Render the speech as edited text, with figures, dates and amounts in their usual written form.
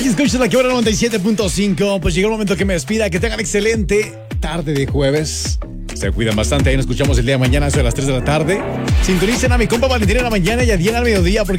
escuchas la que hora 97.5. Pues llegó el momento que me despida. Que tengan excelente tarde de jueves. Se cuidan bastante. Ahí nos escuchamos el día de mañana, eso de las 3 de la tarde. Sintonicen a mi compa Valentín en la mañana y a Diana al mediodía, porque